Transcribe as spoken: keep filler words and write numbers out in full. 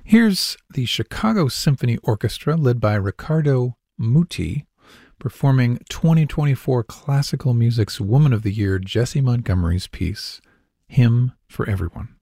Here's the Chicago Symphony Orchestra, led by Riccardo Muti, performing twenty twenty-four Classical Music's Woman of the Year, Jessie Montgomery's piece, Hymn for Everyone.